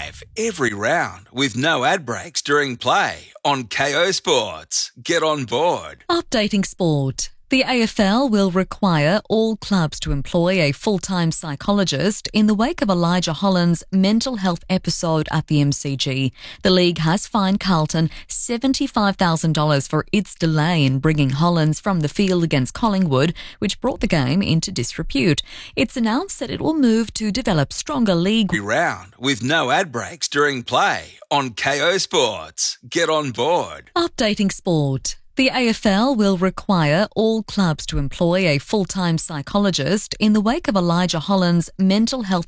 live every round with no ad breaks during play on KO Sports. Get on board. Updating sport. The AFL will require all clubs to employ a full-time psychologist in the wake of Elijah Holland's mental health episode at the MCG. The league has fined Carlton $75,000 for its delay in bringing Hollands from the field against Collingwood, which brought the game into disrepute. It's announced that it will move to develop stronger league Round with no ad breaks during play on KO Sports. Get on board. Updating sport. The AFL will require all clubs to employ a full-time psychologist in the wake of Elijah Holland's mental health